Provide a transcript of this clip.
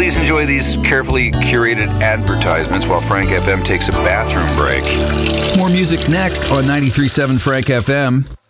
Please enjoy these carefully curated advertisements while Frank FM takes a bathroom break. More music next on 93.7 Frank FM.